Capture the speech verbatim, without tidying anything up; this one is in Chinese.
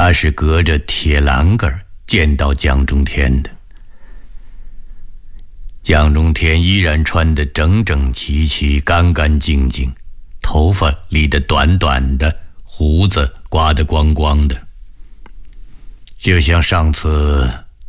他是隔着铁栏杆见到江中天的。江中天依然穿得整整齐齐、干干净净，头发理得短短的，胡子刮得光光的，就像上次